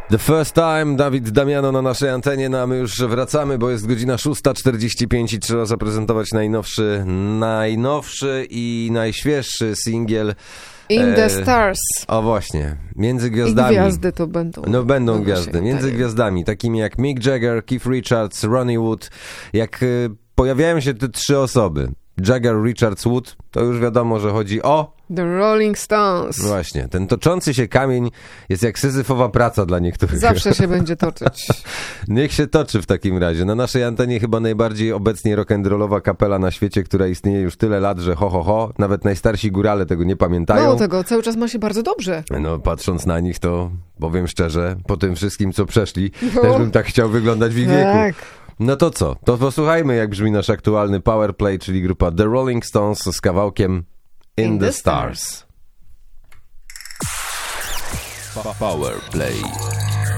The First Time, Dawid Damiano na naszej antenie, no a my już wracamy, bo jest godzina 6:45 i trzeba zaprezentować najnowszy i najświeższy singiel In the Stars. O właśnie, Między Gwiazdami. I gwiazdy to będą. No będą gwiazdy, Między Gwiazdami, takimi jak Mick Jagger, Keith Richards, Ronnie Wood. Jak pojawiają się te trzy osoby, Jagger, Richards, Wood, to już wiadomo, że chodzi o... The Rolling Stones. Właśnie, ten toczący się kamień jest jak syzyfowa praca dla niektórych. Zawsze się będzie toczyć. Niech się toczy w takim razie. Na naszej antenie chyba najbardziej obecnie rock'n'rollowa kapela na świecie, która istnieje już tyle lat, że ho. Nawet najstarsi górale tego nie pamiętają. Mało tego, cały czas ma się bardzo dobrze. No, patrząc na nich, to powiem szczerze, po tym wszystkim, co przeszli, też bym tak chciał wyglądać w ich wieku. Tak. No to co? To posłuchajmy, jak brzmi nasz aktualny Powerplay, czyli grupa The Rolling Stones z kawałkiem In the Stars. Powerplay.